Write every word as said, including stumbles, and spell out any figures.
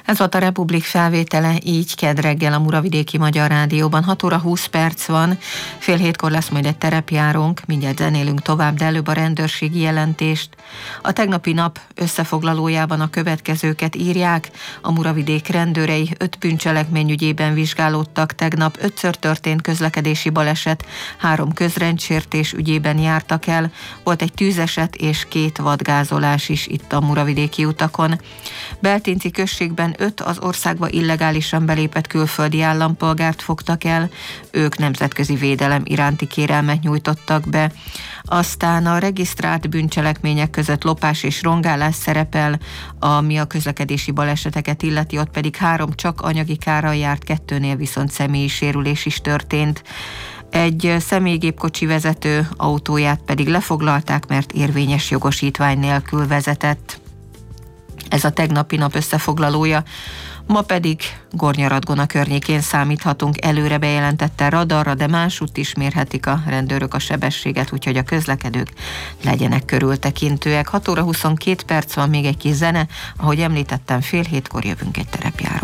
Ez volt a Republik felvétele, így kedd reggel a Muravidéki Magyar Rádióban. hat óra húsz perc van, fél hétkor lesz majd egy terepjárónk, mindjárt zenélünk tovább, de előbb a rendőrségi jelentést. A tegnapi nap összefoglalójában a következőket írják: a Muravidék rendőrei öt bűncselekmény ügyében vizsgálódtak, tegnap ötször történt közlekedési baleset, három közrendsértés ügyében jártak el, volt egy tűzeset és két vadgázolás is itt a muravidéki utakon. Beltinci községben öt az országba illegálisan belépett külföldi állampolgárt fogtak el, ők nemzetközi védelem iránti kérelmet nyújtottak be. Aztán a regisztrált bűncselekmények között lopás és rongálás szerepel, ami a közlekedési baleseteket illeti, ott pedig három csak anyagi kárral járt, kettőnél viszont személyi sérülés is történt. Egy személygépkocsi vezető autóját pedig lefoglalták, mert érvényes jogosítvány nélkül vezetett. Ez a tegnapi nap összefoglalója. Ma pedig Gornyaradgona környékén számíthatunk előre bejelentette radarra, de másútt is mérhetik a rendőrök a sebességet, úgyhogy a közlekedők legyenek körültekintőek. hat óra huszonkét perc van, még egy kis zene, ahogy említettem, fél hétkor jövünk egy terepjáró.